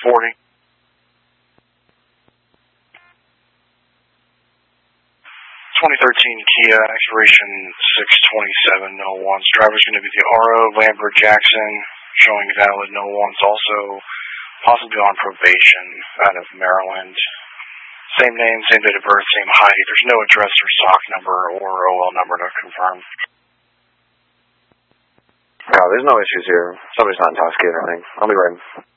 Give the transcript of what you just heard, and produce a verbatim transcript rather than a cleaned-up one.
forty. twenty thirteen Kia, expiration six twenty-seven, no ones. Driver's going to be the R O, Lambert Jackson, showing valid no ones. Also, possibly on probation out of Maryland. Same name, same date of birth, same height. There's no address or S O C number or O L number to confirm. No, there's no issues here. Somebody's not intoxicated or anything. I'll be right in.